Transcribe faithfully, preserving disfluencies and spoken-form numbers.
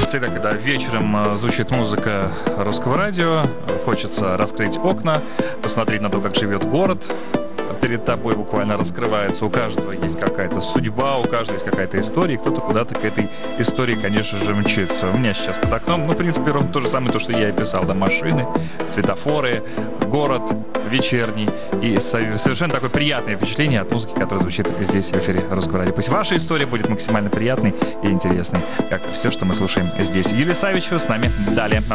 Всегда, когда вечером звучит музыка русского радио, хочется раскрыть окна, посмотреть на то, как живет город. Перед тобой буквально раскрывается. У каждого есть какая-то судьба, у каждого есть какая-то история, и кто-то куда-то к этой истории, конечно же, мчится. У меня сейчас под окном, ну, в принципе, ровно то же самое, то, что я и писал, да, машины, светофоры, город вечерний, и совершенно такое приятное впечатление от музыки, которая звучит здесь, в эфире Русского радио. Пусть ваша история будет максимально приятной и интересной, как все, что мы слушаем здесь. Юлия Савичева с нами далее.